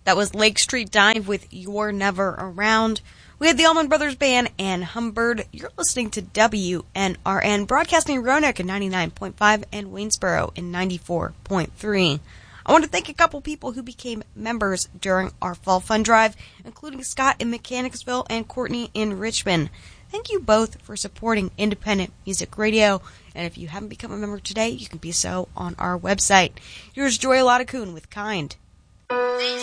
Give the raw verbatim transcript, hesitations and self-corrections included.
That was Lake Street Dive with You're Never Around. We had the Allman Brothers Band and Humbird. You're listening to W N R N, broadcasting Roanoke in ninety-nine point five and Waynesboro in ninety-four point three. I want to thank a couple people who became members during our Fall Fund Drive, including Scott in Mechanicsville and Courtney in Richmond. Thank you both for supporting independent music radio. And if you haven't become a member today, you can be so on our website. Here's Joy Lottacoon with Kind. This